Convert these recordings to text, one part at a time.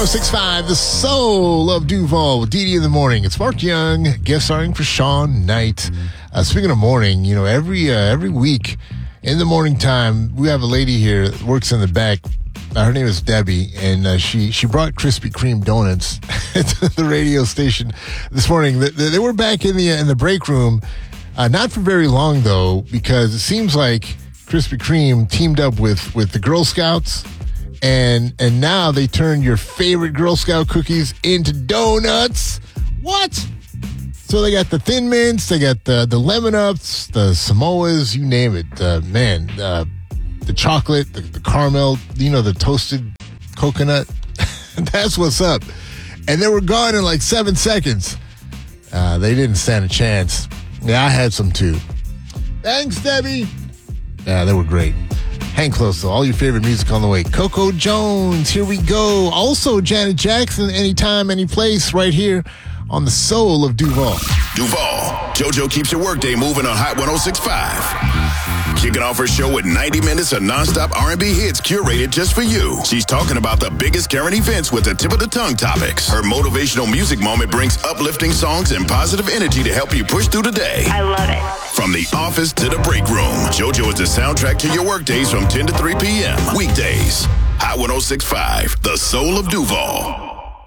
106.5, the soul of Duval with Dee Dee in the morning. It's Mark Young, guest starring for Sean Knight. Speaking of morning, every week in the morning time, we have a lady here that works in the back. Her name is Debbie, and she brought Krispy Kreme donuts to the radio station this morning. They were back in the break room, not for very long though, because it seems like Krispy Kreme teamed up with the Girl Scouts. And now they turned your favorite Girl Scout cookies into donuts. What? So they got the Thin Mints, they got the Lemon Ups, the Samoas, you name it. The chocolate, the caramel, the toasted coconut. That's what's up. And they were gone in like 7 seconds. They didn't stand a chance. Yeah, I had some too. Thanks, Debbie. Yeah, they were great. Hang close, though. All your favorite music on the way. Coco Jones, here we go. Also, Janet Jackson, anytime, any place, right here on the soul of Duval. Duval, JoJo keeps your workday moving on Hot 106.5. Kicking off her show with 90 minutes of nonstop R&B hits curated just for you. She's talking about the biggest current events with the tip of the tongue topics. Her motivational music moment brings uplifting songs and positive energy to help you push through the day. I love it. From the office to the break room, JoJo is the soundtrack to your workdays from 10 to 3 p.m. Weekdays. Hot 106.5, the soul of Duval.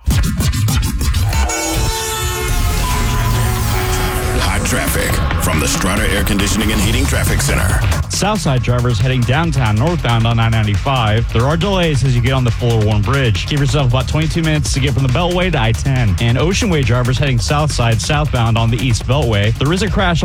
Hot traffic from the Strata Air Conditioning and Heating Traffic Center. Southside drivers heading downtown northbound on I-95. There are delays as you get on the Fuller Warren Bridge. Give yourself about 22 minutes to get from the Beltway to I-10. And Ocean Way drivers heading southside southbound on the East Beltway. There is a crash